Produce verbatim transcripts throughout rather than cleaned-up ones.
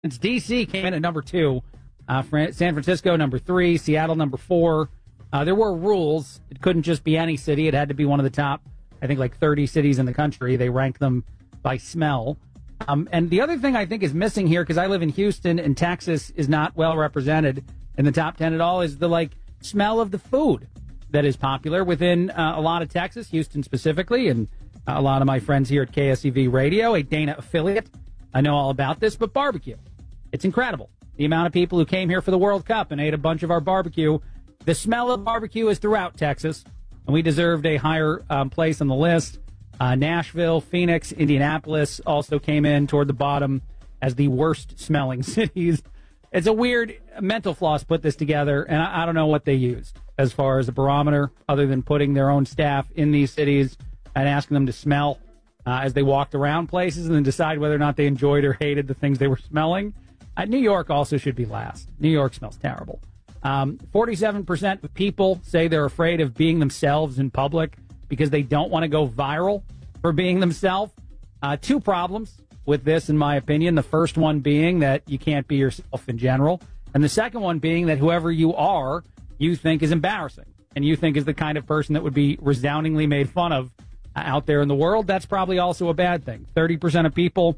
It's D C came in at number two, uh, San Francisco number three, Seattle number four. Uh, there were rules. It couldn't just be any city. It had to be one of the top, I think, like thirty cities in the country. They ranked them by smell. Um, and the other thing I think is missing here, because I live in Houston and Texas is not well represented in the top ten at all, is the like smell of the food that is popular within uh, a lot of Texas, Houston specifically, and uh, a lot of my friends here at K S E V Radio, a Dana affiliate. I know all about this, but barbecue. It's incredible. The amount of people who came here for the World Cup and ate a bunch of our barbecue. The smell of barbecue is throughout Texas, and we deserved a higher um, place on the list. Uh, Nashville, Phoenix, Indianapolis also came in toward the bottom as the worst smelling cities. It's a weird mental floss put this together, and I, I don't know what they used as far as a barometer other than putting their own staff in these cities and asking them to smell uh, as they walked around places and then decide whether or not they enjoyed or hated the things they were smelling. Uh, New York also should be last. New York smells terrible. Um, forty-seven percent of people say they're afraid of being themselves in public because they don't want to go viral for being themselves. Uh, two problems with this, in my opinion. The first one being that you can't be yourself in general. And the second one being that whoever you are, you think is embarrassing. And you think is the kind of person that would be resoundingly made fun of uh, out there in the world. That's probably also a bad thing. thirty percent of people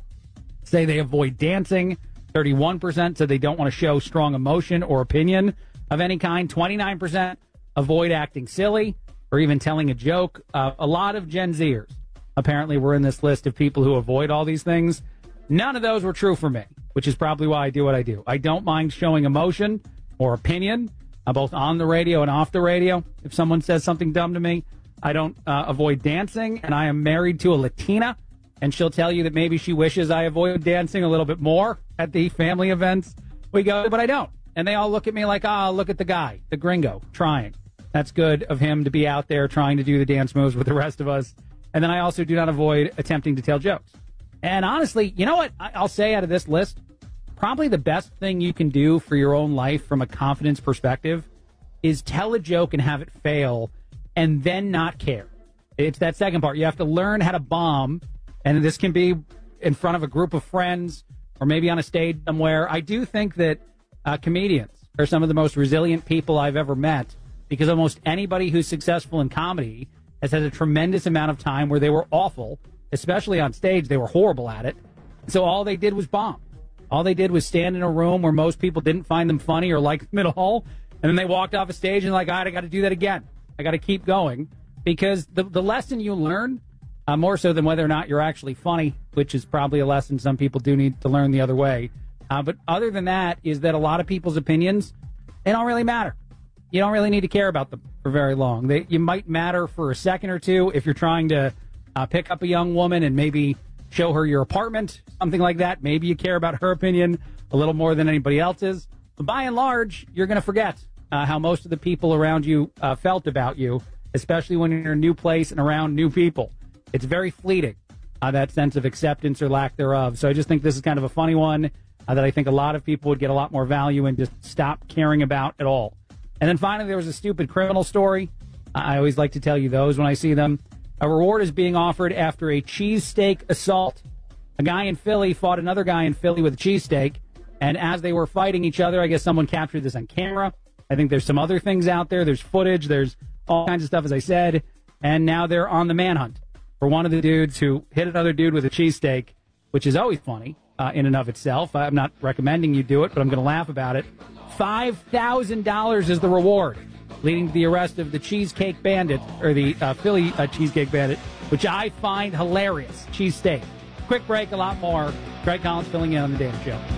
say they avoid dancing. thirty-one percent said they don't want to show strong emotion or opinion of any kind. twenty-nine percent avoid acting silly or even telling a joke. Uh, a lot of Gen Zers apparently were in this list of people who avoid all these things. None of those were true for me, which is probably why I do what I do. I don't mind showing emotion or opinion, uh, both on the radio and off the radio. If someone says something dumb to me, I don't uh, avoid dancing, and I am married to a Latina, and she'll tell you that maybe she wishes I avoid dancing a little bit more at the family events we go, but I don't. And they all look at me like, ah, oh, look at the guy, the gringo, trying. That's good of him to be out there trying to do the dance moves with the rest of us. And then I also do not avoid attempting to tell jokes. And honestly, you know what I'll say out of this list? Probably the best thing you can do for your own life from a confidence perspective is tell a joke and have it fail and then not care. It's that second part. You have to learn how to bomb. And this can be in front of a group of friends or maybe on a stage somewhere. I do think that uh, comedians are some of the most resilient people I've ever met because almost anybody who's successful in comedy has had a tremendous amount of time where they were awful, especially on stage. They were horrible at it. So all they did was bomb. All they did was stand in a room where most people didn't find them funny or like them at all. And then they walked off a stage and like, all right, I got to do that again. I got to keep going because the, the lesson you learn, Uh, more so than whether or not you're actually funny, which is probably a lesson some people do need to learn the other way. Uh, but other than that, is that a lot of people's opinions, they don't really matter. You don't really need to care about them for very long. They, you might matter for a second or two if you're trying to uh, pick up a young woman and maybe show her your apartment, something like that. Maybe you care about her opinion a little more than anybody else's. But by and large, you're going to forget uh, how most of the people around you uh, felt about you, especially when you're in a new place and around new people. It's very fleeting, uh, that sense of acceptance or lack thereof. So I just think this is kind of a funny one uh, that I think a lot of people would get a lot more value in, just stop caring about at all. And then finally, there was a stupid criminal story. I always like to tell you those when I see them. A reward is being offered after a cheesesteak assault. A guy in Philly fought another guy in Philly with a cheesesteak. And as they were fighting each other, I guess someone captured this on camera. I think there's some other things out there. There's footage. There's all kinds of stuff, as I said. And now they're on the manhunt for one of the dudes who hit another dude with a cheesesteak, which is always funny uh, in and of itself. I'm not recommending you do it, but I'm going to laugh about it. five thousand dollars is the reward, leading to the arrest of the Cheesecake Bandit, or the uh, Philly uh, Cheesecake Bandit, which I find hilarious. Cheesesteak. Quick break, a lot more. Greg Collins filling in on the Dana Show.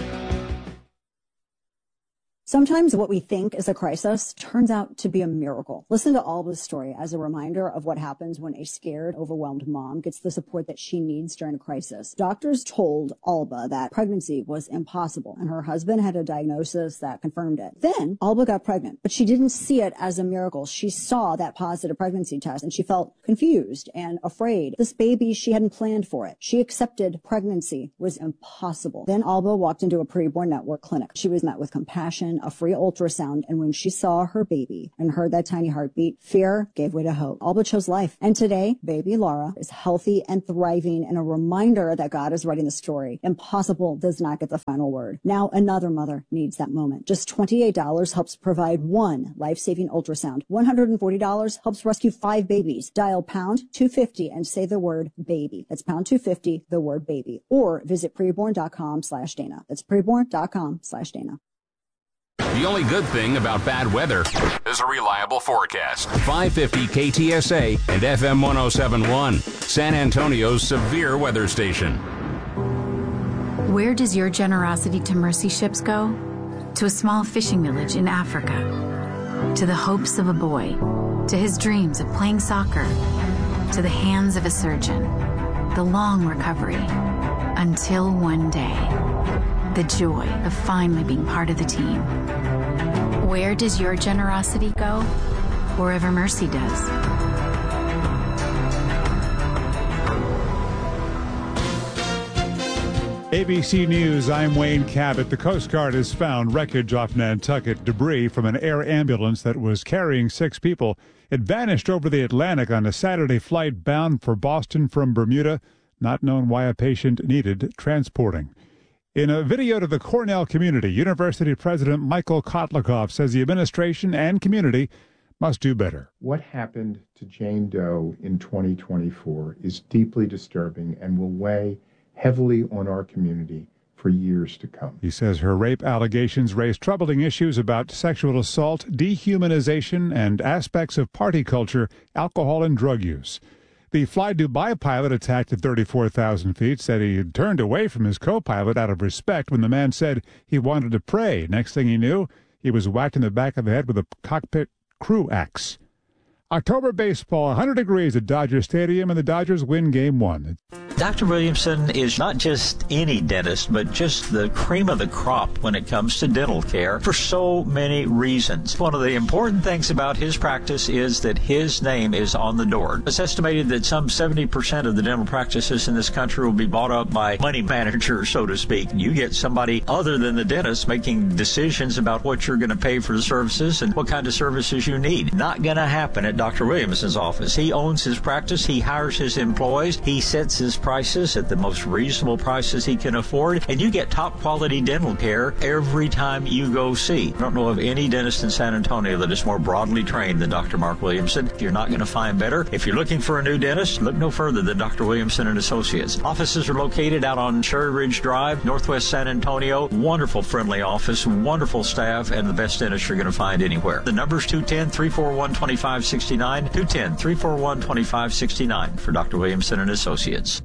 Sometimes what we think is a crisis turns out to be a miracle. Listen to Alba's story as a reminder of what happens when a scared, overwhelmed mom gets the support that she needs during a crisis. Doctors told Alba that pregnancy was impossible, and her husband had a diagnosis that confirmed it. Then Alba got pregnant, but she didn't see it as a miracle. She saw that positive pregnancy test, and she felt confused and afraid. This baby, she hadn't planned for it. She accepted pregnancy was impossible. Then Alba walked into a preborn network clinic. She was met with compassion, a free ultrasound, and when she saw her baby and heard that tiny heartbeat, fear gave way to hope. Alba chose life. And today, baby Laura is healthy and thriving, and a reminder that God is writing the story. Impossible does not get the final word. Now another mother needs that moment. Just twenty-eight dollars helps provide one life-saving ultrasound. one hundred forty dollars helps rescue five babies. Dial pound two fifty and say the word baby. That's pound two fifty, the word baby. Or visit preborn.com slash Dana. That's preborn.com slash Dana. The only good thing about bad weather is a reliable forecast. five fifty K T S A and F M one oh seven point one, San Antonio's severe weather station. Where does your generosity to mercy ships go? To a small fishing village in Africa. To the hopes of a boy. To his dreams of playing soccer. To the hands of a surgeon. The long recovery. Until one day. The joy of finally being part of the team. Where does your generosity go? Wherever mercy does. A B C News, I'm Wayne Cabot. The Coast Guard has found wreckage off Nantucket, debris from an air ambulance that was carrying six people. It vanished over the Atlantic on a Saturday flight bound for Boston from Bermuda. Not known why a patient needed transporting. In a video to the Cornell community, University President Michael Kotlikoff says the administration and community must do better. What happened to Jane Doe in twenty twenty-four is deeply disturbing and will weigh heavily on our community for years to come. He says her rape allegations raise troubling issues about sexual assault, dehumanization, and aspects of party culture, alcohol, and drug use. The Fly Dubai pilot attacked at thirty-four thousand feet said he had turned away from his co-pilot out of respect when the man said he wanted to pray. Next thing he knew, he was whacked in the back of the head with a cockpit crew axe. October baseball, one hundred degrees at Dodger Stadium, and the Dodgers win Game one. Doctor Williamson is not just any dentist, but just the cream of the crop when it comes to dental care for so many reasons. One of the important things about his practice is that his name is on the door. It's estimated that some seventy percent of the dental practices in this country will be bought up by money managers, so to speak. You get somebody other than the dentist making decisions about what you're going to pay for the services and what kind of services you need. Not going to happen at Doctor Williamson's office. He owns his practice. He hires his employees. He sets his prices at the most reasonable prices he can afford, and you get top quality dental care every time you go see. I don't know of any dentist in San Antonio that is more broadly trained than Doctor Mark Williamson. You're not going to find better. If you're looking for a new dentist, look no further than Doctor Williamson and Associates. Offices are located out on Cherry Ridge Drive, Northwest San Antonio. Wonderful, friendly office, wonderful staff, and the best dentist you're going to find anywhere. The number's two one zero, three four one, two five six nine, two one zero, three four one, two five six nine for Doctor Williamson and Associates.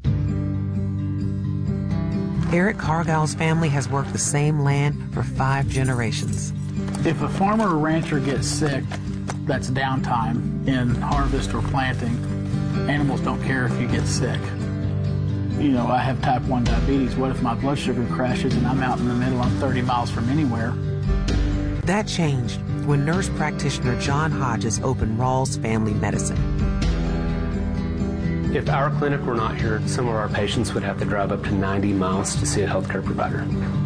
Eric Cargill's family has worked the same land for five generations. If a farmer or rancher gets sick, that's downtime in harvest or planting. Animals don't care if you get sick. You know, I have type one diabetes. What if my blood sugar crashes and I'm out in the middle, I'm thirty miles from anywhere? That changed when nurse practitioner John Hodges opened Rawls Family Medicine. If our clinic were not here, some of our patients would have to drive up to ninety miles to see a healthcare provider.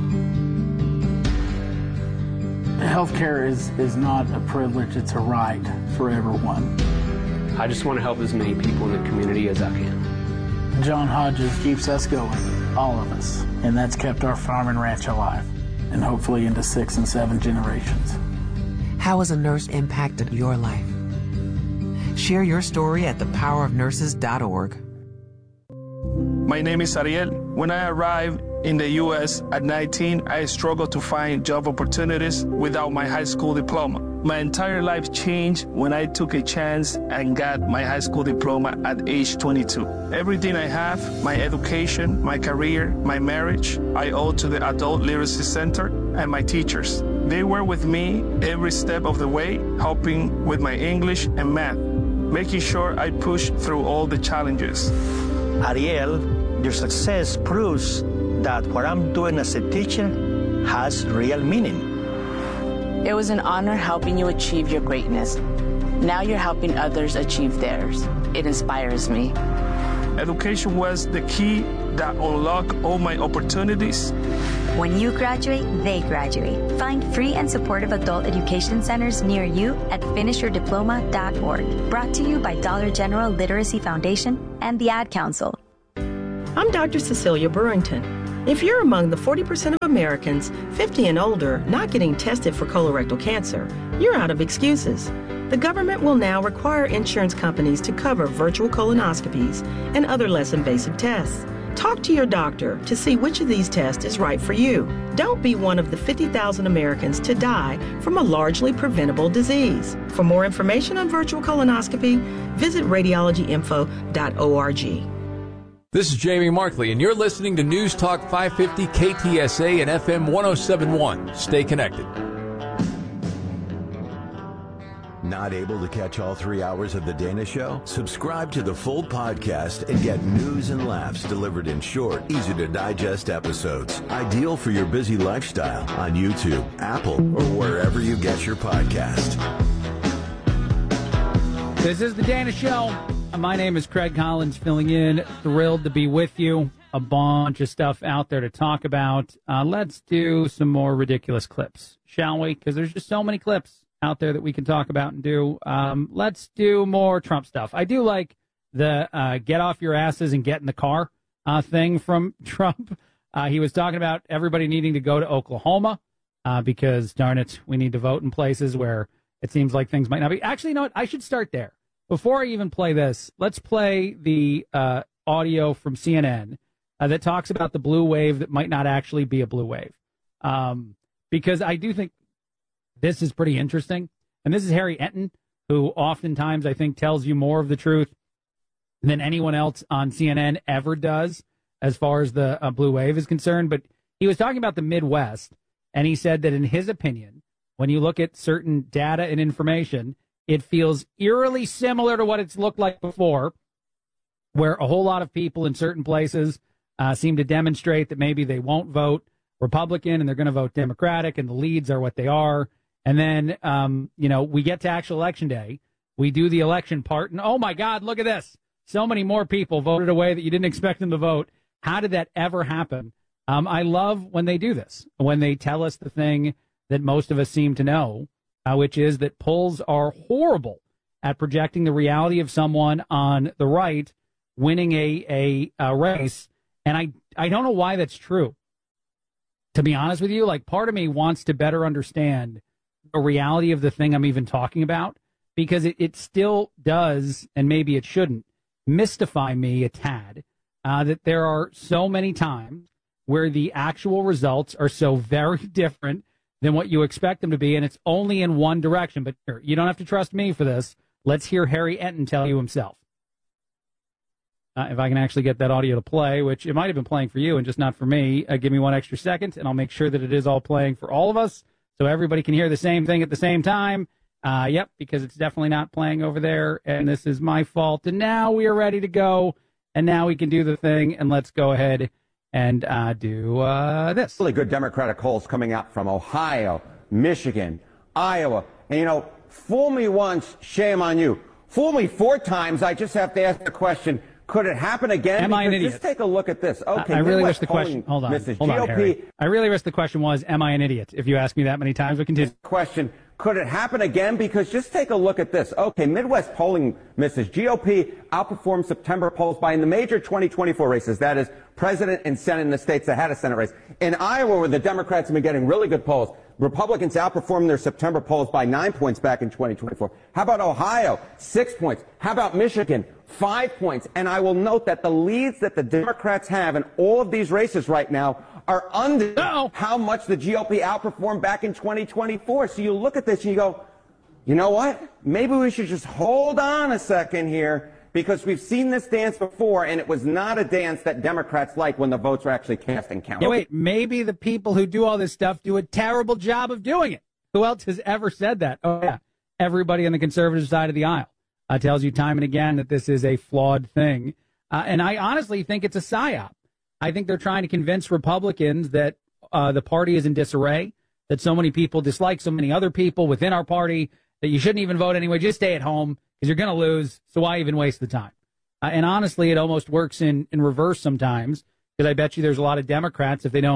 Healthcare is, is not a privilege, it's a right for everyone. I just want to help as many people in the community as I can. John Hodges keeps us going, all of us, and that's kept our farm and ranch alive, and hopefully into six and seven generations. How has a nurse impacted your life? Share your story at the power of nurses dot org. My name is Ariel. When I arrived in the U S at nineteen, I struggled to find job opportunities without my high school diploma. My entire life changed when I took a chance and got my high school diploma at age twenty-two. Everything I have, my education, my career, my marriage, I owe to the Adult Literacy Center and my teachers. They were with me every step of the way, helping with my English and math, making sure I pushed through all the challenges. Ariel, your success proves that what I'm doing as a teacher has real meaning. It was an honor helping you achieve your greatness. Now you're helping others achieve theirs. It inspires me. Education was the key that unlocked all my opportunities. When you graduate, they graduate. Find free and supportive adult education centers near you at finish your diploma dot org. Brought to you by Dollar General Literacy Foundation and the Ad Council. I'm Doctor Cecilia Burrington. If you're among the forty percent of Americans fifty and older not getting tested for colorectal cancer, you're out of excuses. The government will now require insurance companies to cover virtual colonoscopies and other less invasive tests. Talk to your doctor to see which of these tests is right for you. Don't be one of the fifty thousand Americans to die from a largely preventable disease. For more information on virtual colonoscopy, visit radiology info dot org. This is Jamie Markley, and you're listening to News Talk five fifty K T S A and F M one oh seven point one. Stay connected. Not able to catch all three hours of The Dana Show? Subscribe to the full podcast and get news and laughs delivered in short, easy-to-digest episodes. Ideal for your busy lifestyle on YouTube, Apple, or wherever you get your podcast. This is The Dana Show. My name is Craig Collins, filling in. Thrilled to be with you. A bunch of stuff out there to talk about. Uh, let's do some more ridiculous clips, shall we? Because there's just so many clips out there that we can talk about and do. Um, let's do more Trump stuff. I do like the uh, get off your asses and get in the car uh, thing from Trump. Uh, he was talking about everybody needing to go to Oklahoma uh, because, darn it, we need to vote in places where it seems like things might not be. Actually, you know what? I should start there. Before I even play this, let's play the uh, audio from C N N uh, that talks about the blue wave that might not actually be a blue wave. Um, because I do think this is pretty interesting. And this is Harry Enton, who oftentimes I think tells you more of the truth than anyone else on C N N ever does as far as the uh, blue wave is concerned. But he was talking about the Midwest, and he said that in his opinion, when you look at certain data and information, it feels eerily similar to what it's looked like before, where a whole lot of people in certain places uh, seem to demonstrate that maybe they won't vote Republican and they're going to vote Democratic, and the leads are what they are. And then, um, you know, we get to actual election day, we do the election part, and oh my God, look at this. So many more people voted away that you didn't expect them to vote. How did that ever happen? Um, I love when they do this, when they tell us the thing that most of us seem to know, uh, which is that polls are horrible at projecting the reality of someone on the right winning a, a, a race. And I, I don't know why that's true. To be honest with you, like, part of me wants to better understand the reality of the thing I'm even talking about, because it, it still does, and maybe it shouldn't, mystify me a tad, uh, that there are so many times where the actual results are so very different than what you expect them to be, and it's only in one direction. But you don't have to trust me for this. Let's hear Harry Enton tell you himself. Uh, if I can actually get that audio to play, which it might have been playing for you and just not for me. Uh, give me one extra second, and I'll make sure that it is all playing for all of us, so everybody can hear the same thing at the same time. Uh, yep, because it's definitely not playing over there, and this is my fault. And now we are ready to go, and now we can do the thing, and let's go ahead and uh, do uh, this. Really good Democratic polls coming out from Ohio, Michigan, Iowa. And, you know, fool me once, shame on you. Fool me four times, I just have to ask the question, could it happen again? Am I an idiot? Just take a look at this. Okay, I really Midwest wish the question. Hold on, Missus hold G O P, on, Harry. I really wish the question was, "Am I an idiot?" If you ask me that many times, we continue. Question: could it happen again? Because just take a look at this. Okay, Midwest polling, Missus G O P outperformed September polls by in the major twenty twenty-four races. That is, president and Senate in the states that had a Senate race. In Iowa, where the Democrats have been getting really good polls, Republicans outperformed their September polls by nine points back in twenty twenty-four. How about Ohio? Six points. How about Michigan? Five points. And I will note that the leads that the Democrats have in all of these races right now are under Uh-oh. how much the G O P outperformed back in twenty twenty-four. So you look at this and you go, you know what? Maybe we should just hold on a second here, because we've seen this dance before, and it was not a dance that Democrats like when the votes are actually cast and counted. Yeah, wait, maybe the people who do all this stuff do a terrible job of doing it. Who else has ever said that? Oh, yeah, everybody on the conservative side of the aisle uh, tells you time and again that this is a flawed thing. Uh, and I honestly think it's a psyop. I think they're trying to convince Republicans that uh, the party is in disarray, that so many people dislike so many other people within our party, that you shouldn't even vote anyway. Just stay at home, because you're going to lose, so why even waste the time? Uh, and honestly, it almost works in, in reverse sometimes, because I bet you there's a lot of Democrats, if they don't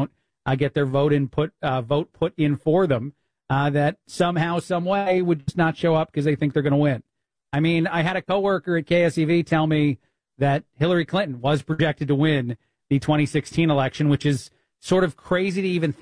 uh, get their vote in put uh, vote put in for them, uh, that somehow, some way would just not show up because they think they're going to win. I mean, I had a coworker at K S E V tell me that Hillary Clinton was projected to win the twenty sixteen election, which is sort of crazy to even think.